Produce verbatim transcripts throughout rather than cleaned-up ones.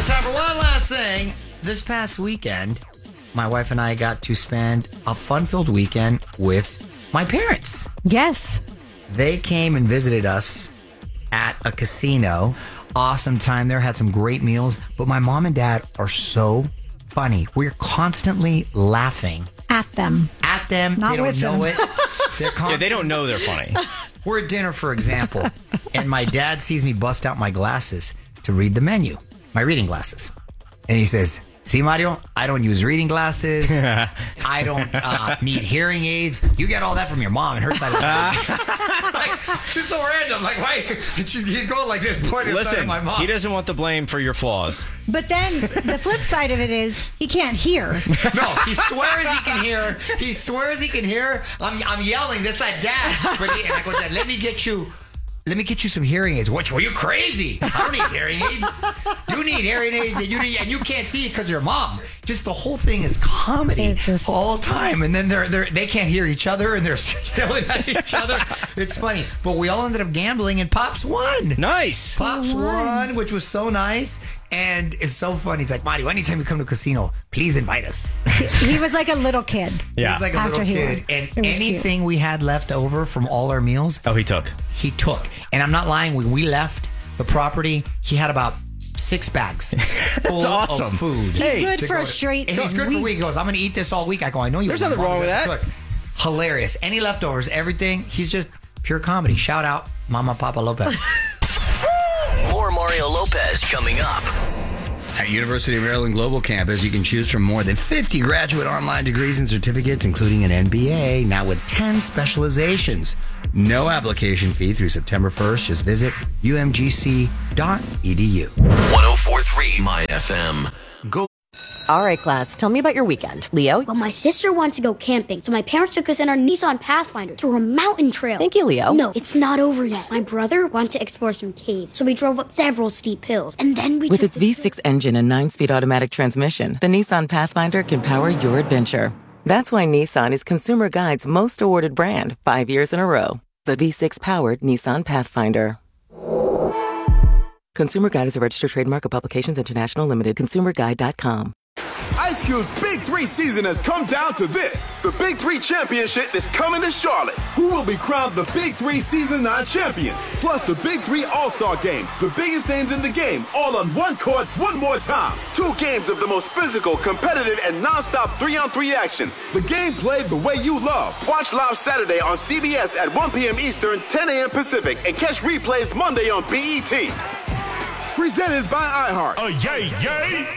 It's time for one last thing. This past weekend, my wife and I got to spend a fun-filled weekend with my parents. Yes. They came and visited us at a casino. Awesome time there. Had some great meals. But my mom and dad are so funny. We're constantly laughing. At them. At them. Not they don't with know them. it. They're const- Yeah, they don't know they're funny. We're at dinner, for example, and my dad sees me bust out my glasses to read the menu, my reading glasses. And he says, see, Mario, I don't use reading glasses. I don't uh, need hearing aids. You get all that from your mom and her side of the like, just so random. Like, why? He's going like this, pointing Listen, at my mom. he doesn't want the blame for your flaws. But then the flip side of it is he can't hear. No, he swears he can hear. He swears he can hear. I'm, I'm yelling. That's that dad. But he, and I go, Dad, let me get you. Let me get you some hearing aids. What? Are you crazy? I don't need hearing aids. You need hearing aids, and you need, and you can't see it because of your mom. Just the whole thing is comedy just, all the time, and then they're they they can't hear each other, and they're yelling at each other. It's funny, but we all ended up gambling, and Pops won. Nice. Pops won, which was so nice. And it's so funny. He's like, Mario, anytime you come to a casino, please invite us. He was like a little kid. Yeah. He was like a After little he kid. won. And It was anything we had left over from all our meals, Oh, he took. he took. And I'm not lying. When we left the property, he had about six bags full awesome. of food. He's Hey, good to for go a to- straight And he's good for a week. week. He goes, I'm going to eat this all week. I go, I know you. There's will. nothing Your wrong mom's with gonna cook. Hilarious. Any leftovers, everything. He's just pure comedy. Shout out Mama Papa Lopez. More Mario Lopez coming up. At University of Maryland Global Campus, you can choose from more than fifty graduate online degrees and certificates, including an M B A, now with ten specializations. No application fee through September first. Just visit u m g c dot e d u. one oh four point three My F M. Go. All right, class, tell me about your weekend. Leo? Well, my sister wanted to go camping, so my parents took us in our Nissan Pathfinder through a mountain trail. Thank you, Leo. No, it's not over yet. My brother wanted to explore some caves, so we drove up several steep hills, and then we With took its the- V six engine and nine-speed automatic transmission, the Nissan Pathfinder can power your adventure. That's why Nissan is Consumer Guide's most awarded brand five years in a row. The V six-powered Nissan Pathfinder. Consumer Guide is a registered trademark of Publications International Limited. consumer guide dot com. Ice Cube's Big Three season has come down to this. The Big Three Championship is coming to Charlotte. Who will be crowned the Big Three Season nine champion? Plus the Big Three All-Star Game. The biggest names in the game, all on one court, one more time. Two games of the most physical, competitive, and non-stop three-on-three action. The game played the way you love. Watch live Saturday on C B S at one p.m. Eastern, ten a.m. Pacific, and catch replays Monday on B E T. Presented by iHeart. Oh, yay, yay!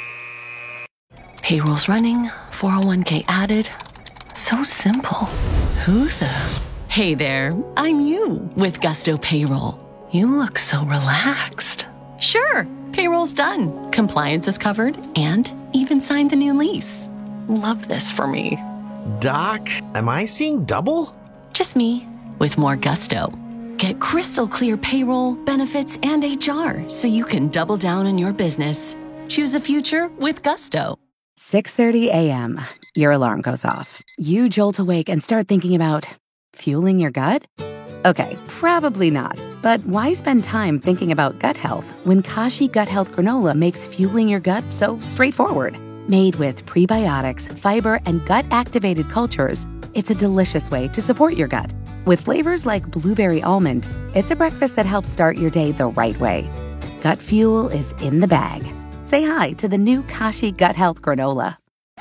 Payroll's running, four oh one k added. So simple. Who the? Hey there, I'm you with Gusto Payroll. You look so relaxed. Sure, payroll's done. Compliance is covered and even signed the new lease. Love this for me. Doc, am I seeing double? Just me with more gusto. Get crystal clear payroll, benefits, and H R so you can double down on your business. Choose a future with Gusto. six thirty a.m. Your alarm goes off. You jolt awake and start thinking about fueling your gut? Okay, probably not. But why spend time thinking about gut health when Kashi Gut Health Granola makes fueling your gut so straightforward? Made with prebiotics, fiber, and gut-activated cultures, it's a delicious way to support your gut. With flavors like blueberry almond, it's a breakfast that helps start your day the right way. Gut fuel is in the bag. Say hi to the new Kashi Gut Health Granola.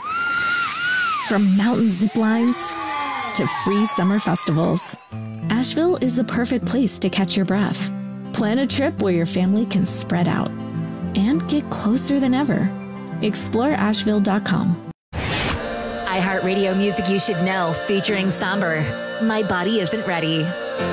From mountain zip lines to free summer festivals, Asheville is the perfect place to catch your breath. Plan a trip where your family can spread out and get closer than ever. explore asheville dot com. iHeartRadio music you should know, featuring Somber. My Body Isn't Ready.